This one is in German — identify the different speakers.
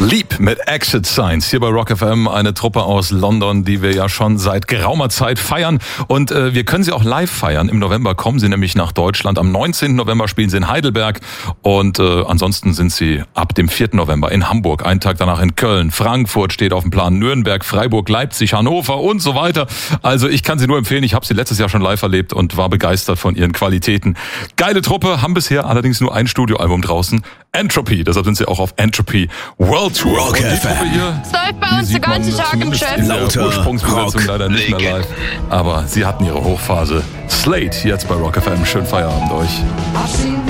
Speaker 1: Leap mit Exit Signs hier bei Rock FM, eine Truppe aus London, die wir ja schon seit geraumer Zeit feiern. Und wir können sie auch live feiern. Im November kommen sie nämlich nach Deutschland. Am 19. November spielen sie in Heidelberg. Und ansonsten sind sie ab dem 4. November in Hamburg, einen Tag danach in Köln. Frankfurt steht auf dem Plan, Nürnberg, Freiburg, Leipzig, Hannover und so weiter. Also ich kann sie nur empfehlen. Ich habe sie letztes Jahr schon live erlebt und war begeistert von ihren Qualitäten. Geile Truppe, haben bisher allerdings nur ein Studioalbum draußen. Entropy, deshalb sind sie auch auf Entropy World Tour.
Speaker 2: Rock FM.
Speaker 3: Es läuft bei uns den ganzen Tag im Chat.
Speaker 1: Lauter Ursprungsbesetzung leider nicht mehr live. Aber sie hatten ihre Hochphase. Slate jetzt bei Rock FM. Schönen Feierabend euch.